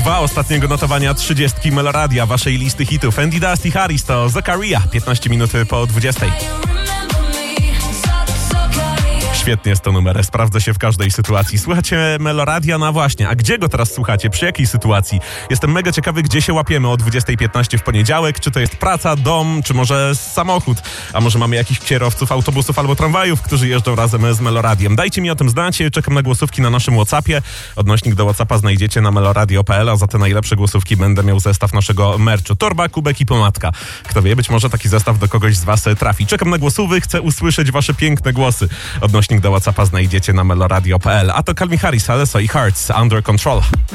2 ostatniego notowania 30 Meloradia, waszej listy hitów. Andy Dust i Harris to Zakaria, 15 minut po 20. Świetnie jest to numer, sprawdza się w każdej sytuacji. Słuchacie Meloradia, no właśnie, a gdzie go teraz słuchacie? Przy jakiej sytuacji? Jestem mega ciekawy, gdzie się łapiemy o 20:15 w poniedziałek. Czy to jest praca, dom, czy może samochód? A może mamy jakichś kierowców autobusów albo tramwajów, którzy jeżdżą razem z Meloradiem? Dajcie mi o tym znać, czekam na głosówki na naszym WhatsAppie. Odnośnik do WhatsAppa znajdziecie na meloradio.pl, a za te najlepsze głosówki będę miał zestaw naszego merchu. Torba, kubek i pomadka. Kto wie, być może taki zestaw do kogoś z was trafi. Czekam na głosówy, chcę usłyszeć wasze piękne głosy. Odnośnik do WhatsAppa znajdziecie na meloradio.pl. A to Calvin Harris, Alesso i Hearts, Under Control.